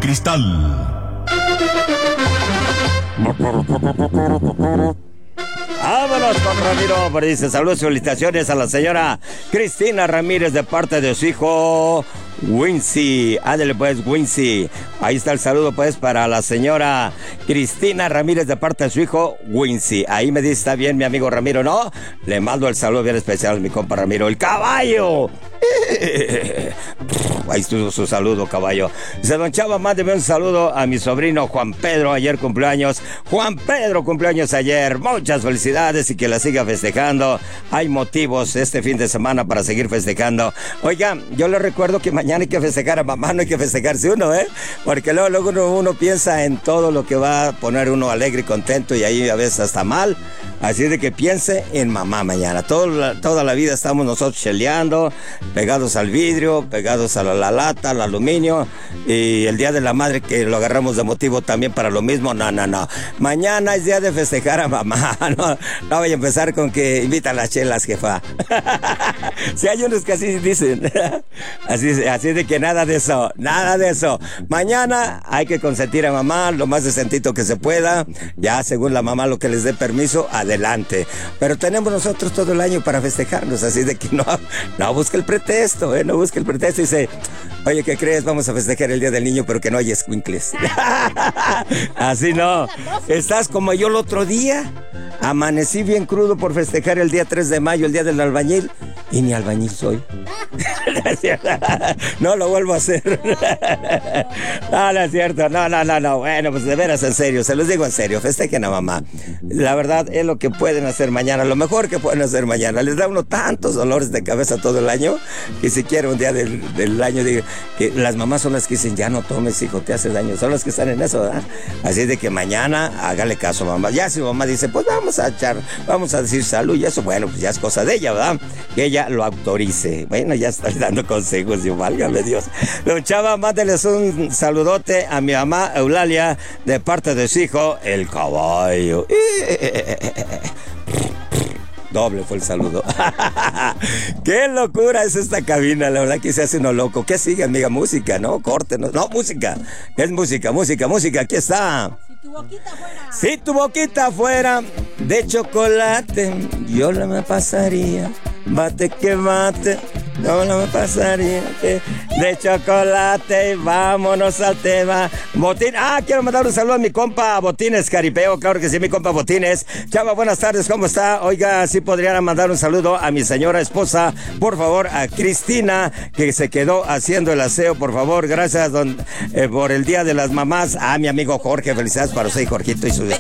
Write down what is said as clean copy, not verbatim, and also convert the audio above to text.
cristal. Vámonos con Ramiro, dice saludos y felicitaciones a la señora Cristina Ramírez de parte de su hijo Wincy. Ándale pues, Wincy. Ahí está el saludo pues para la señora Cristina Ramírez de parte de su hijo Wincy. Ahí me dice, está bien mi amigo Ramiro, ¿no? Le mando el saludo bien especial a mi compa Ramiro, el caballo. Ahí estuvo su saludo, caballo. Dice, don Chava, mándeme un saludo a mi sobrino Juan Pedro, ayer cumpleaños. Juan Pedro cumpleaños ayer, muchas felicidades y que la siga festejando. Hay motivos este fin de semana para seguir festejando. Oiga, yo le recuerdo que mañana hay que festejar a mamá, no hay que festejarse uno, porque luego uno piensa en todo lo que va a poner uno alegre y contento y ahí a veces hasta mal. Así de que piense en mamá mañana. Toda la vida estamos nosotros cheleando, pegados al vidrio, pegados a la lata, al aluminio, y el día de la madre que lo agarramos de motivo también para lo mismo. No. Mañana es día de festejar a mamá. No voy a empezar con que invita a las chelas, jefa. Si hay unos que así dicen. Así de que nada de eso. Mañana hay que consentir a mamá lo más decentito que se pueda. Ya según la mamá lo que les dé permiso, adelante. Pero tenemos nosotros todo el año para festejarnos, así de que no busque el pretexto, no busque el pretexto y dice, oye, ¿qué crees? Vamos a festejar el Día del Niño, pero que no haya escuincles. Así no. Estás como yo el otro día. Amanecí bien crudo por festejar el día 3 de mayo, el día del albañil, y ni albañil soy. No lo vuelvo a hacer. No es cierto. No. Bueno, pues de veras, en serio, se los digo en serio, festejen a mamá. La verdad es lo que pueden hacer mañana, lo mejor que pueden hacer mañana. Les da uno tantos dolores de cabeza todo el año, que si quiere un día del año, digo, que las mamás son las que dicen, ya no tomes, hijo, te hace daño. Son las que están en eso, ¿verdad? Así de que mañana hágale caso a mamá. Ya si mamá dice, pues vamos a decir salud y eso, bueno, pues ya es cosa de ella, ¿verdad? Que ella lo autorice. Bueno, ya estoy dando consejos, Dios, válgame Dios. Don Chava, mándeles un saludote a mi mamá Eulalia de parte de su hijo, el caballo. Doble fue el saludo. ¡Qué locura es esta cabina! La verdad que se hace uno loco. ¿Qué sigue, amiga? Música, ¿no? Córtenos. No, música. Es música. Aquí está. Si tu boquita fuera de chocolate, yo la me pasaría. Bate que bate, no me pasaría de chocolate. Vámonos al tema. Botín. Quiero mandar un saludo a mi compa Botines Caripeo. Claro que sí, mi compa Botines. Chava, buenas tardes, ¿cómo está? Oiga, si podrían mandar un saludo a mi señora esposa, por favor, a Cristina, que se quedó haciendo el aseo, por favor. Gracias por el Día de las Mamás. Mi amigo Jorge, felicidades para usted, Jorgito, y su